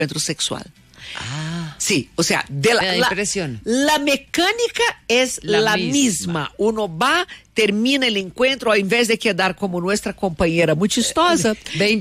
encuentro sexual. Ah, Sí, o sea, me da impresión. la mecánica es la misma. Uno va, termina el encuentro, ao invés de quedar como nuestra compañera muy chistosa.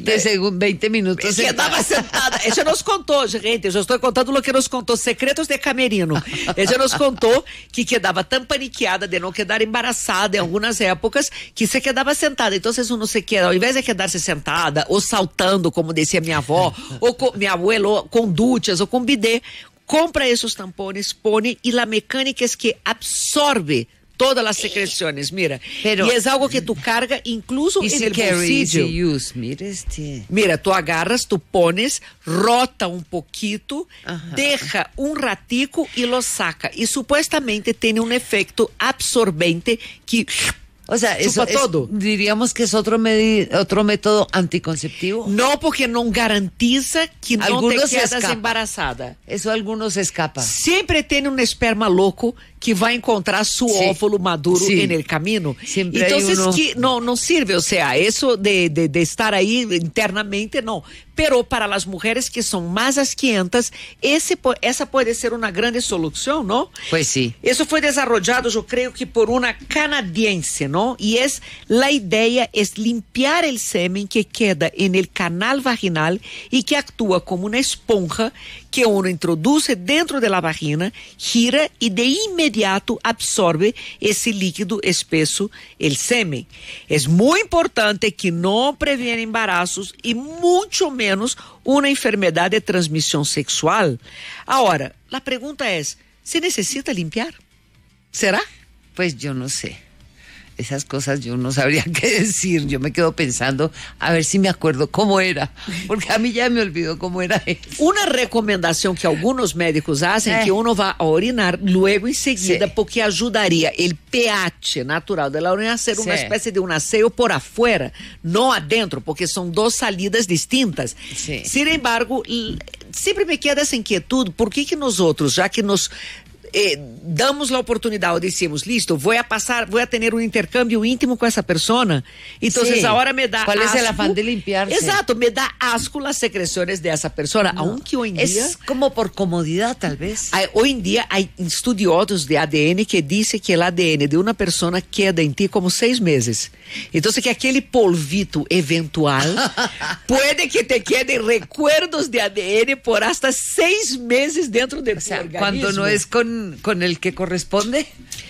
20 minutos. Quedava sentada. Ella nos contou, gente, eu já estou contando o que nos contou, secretos de camerino. Ella nos contou que quedava tão paniqueada de não quedar embaraçada em algumas épocas, que se quedava sentada. Então, uno se queda, ao invés de quedar-se sentada, ou saltando, como dizia minha avó, ou com minha abuela, ou com duchas, ou com bidê, compra esos tampones, pone, y la mecánica es que absorbe todas las secreciones, mira. Pero, y es algo que tú cargas incluso en el bolsillo. Mira, tú agarras, tú pones, rota un poquito, deja un ratico y lo saca. Y supuestamente tiene un efecto absorbente que... O sea, eso todo. Diríamos que es otro método anticonceptivo. No, porque no garantiza que no te quedas embarazada. Eso algunos escapa. Siempre tiene un esperma loco que va a encontrar su óvulo maduro en el camino. Siempre entonces, hay uno... que no sirve, o sea, eso de estar ahí internamente, no. Pero para las mujeres que son más asquientas, esa puede ser una grande solución, ¿no? Pues sí. Eso fue desarrollado, yo creo que por una canadiense, ¿no? Y la idea es limpiar el semen que queda en el canal vaginal y que actúa como una esponja que uno introduce dentro de la vagina, gira y de inmediato absorbe ese líquido espeso, el semen. Es muy importante que no previene embarazos y mucho menos una enfermedad de transmisión sexual. Ahora, la pregunta es, ¿se necesita limpiar? ¿Será? Pues yo no sé. Esas cosas yo no sabría qué decir. Yo me quedo pensando a ver si me acuerdo cómo era, porque a mí ya me olvidó cómo era eso. Una recomendación que algunos médicos hacen que uno va a orinar luego enseguida, porque ayudaría el pH natural de la orina a ser una especie de un aseo por afuera, no adentro, porque son dos salidas distintas. Sin embargo, siempre me queda esa inquietud, ¿por qué que nosotros, ya que nos... damos la oportunidad o decimos, listo, voy a tener un intercambio íntimo con esa persona, entonces ahora me da ¿cuál asco? es el afán de limpiarse? Exacto, me da asco las secreciones de esa persona, aunque hoy en día es como por comodidad tal vez. Hoy en día hay estudiosos de ADN que dicen que el ADN de una persona queda en ti como 6 meses, entonces que aquel polvito eventual puede que te queden recuerdos de ADN por hasta 6 meses dentro de tu organismo. Cuando no es con el que corresponde.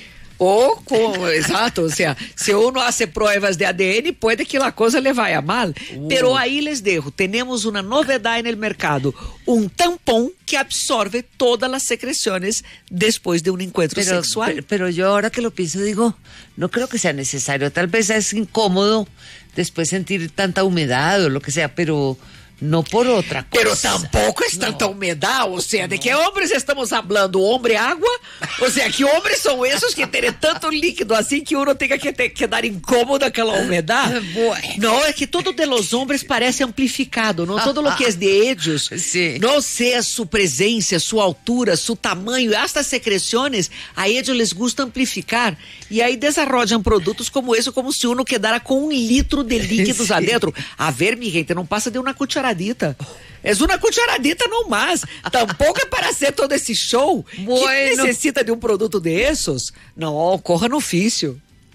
Exacto, o sea, si uno hace pruebas de ADN, puede que la cosa le vaya mal. Pero ahí les dejo, tenemos una novedad en el mercado, un tampón que absorbe todas las secreciones después de un encuentro sexual. Pero yo ahora que lo pienso digo, no creo que sea necesario, tal vez es incómodo después sentir tanta humedad o lo que sea, pero... no por otra cosa. Pero tampoco es tanta humedad, o sea, ¿de qué hombres estamos hablando? ¿Hombre agua? O sea, ¿qué hombres son esos que tienen tanto líquido así que uno tenga que quedar incómodo aquella humedad? Bueno. No, es que todo de los hombres parece amplificado, ¿no? Todo lo que es de ellos, no sea su presencia, su altura, su tamaño, hasta secreciones, a ellos les gusta amplificar. Y ahí desarrollan productos como eso, como si uno quedara con 1 litro de líquidos adentro. A ver, mi gente, no pasa de una cucharadita. Es una cucharadita no más. Tampoco es para hacer todo ese show. Bueno. ¿Quién necesita de un producto de esos? No, corra no oficio.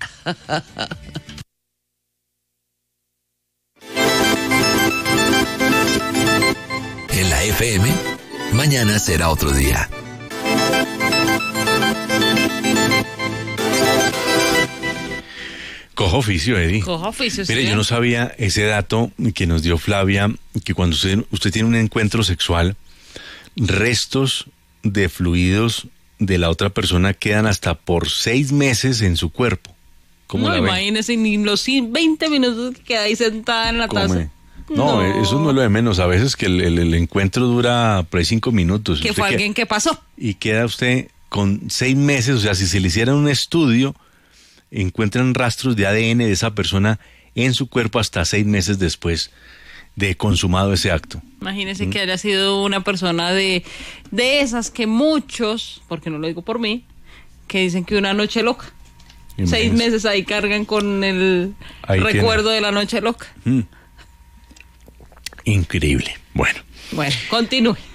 En la FM, mañana será otro día. Cojo oficio, Eddie. Cojo oficio, Mire, yo no sabía ese dato que nos dio Flavia, que cuando usted tiene un encuentro sexual, restos de fluidos de la otra persona quedan hasta por 6 meses en su cuerpo. ¿Cómo la ve? Imagínese, ni los 20 minutos que queda ahí sentada en la taza. No, eso no es lo de menos. A veces que el encuentro dura por ahí 5 minutos. Que fue alguien que pasó. Y queda usted con 6 meses, o sea, si se le hiciera un estudio, encuentran rastros de ADN de esa persona en su cuerpo hasta 6 meses después de consumado ese acto. Imagínese que haya sido una persona de esas que muchos, porque no lo digo por mí, que dicen que una noche loca. Imagínese. 6 meses ahí cargan con el recuerdo de la noche loca. Increíble. Bueno. Bueno, continúe.